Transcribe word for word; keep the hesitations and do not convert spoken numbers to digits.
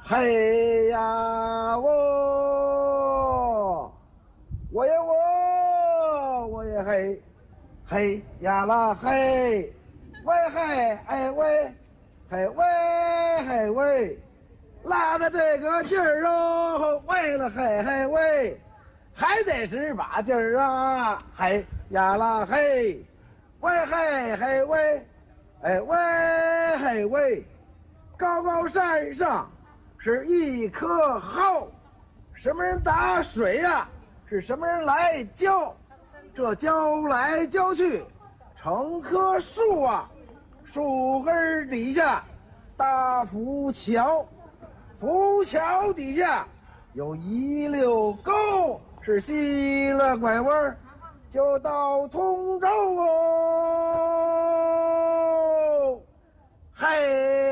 嘿呀我，我也我，我也嘿，嘿呀啦嘿，喂嘿哎喂，嘿喂嘿喂，拉的这个劲儿哦，为了嘿嘿喂，还得是把劲儿啊，嘿呀啦嘿，喂嘿嘿喂，哎喂嘿喂，高高山上是一棵蒿，什么人打水呀、啊？是什么人来浇？这浇来浇去，成棵树啊！树根底下搭浮桥，浮桥底下有一溜沟，是西了拐弯就到通州哦。嘿。